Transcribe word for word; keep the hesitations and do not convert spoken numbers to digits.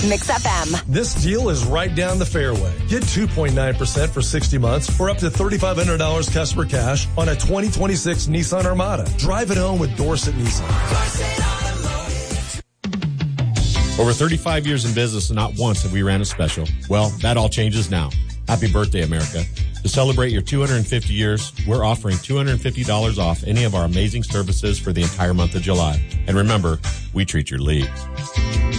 Mix F M. This deal is right down the fairway. Get two point nine percent for sixty months for up to three thousand five hundred dollars customer cash on a twenty twenty-six Nissan Armada. Drive it home with Dorset Nissan. Over thirty-five years in business, and not once have we ran a special. Well, that all changes now. Happy birthday, America. To celebrate your two hundred fifty years, we're offering two hundred fifty dollars off any of our amazing services for the entire month of July. And remember, we treat your leagues.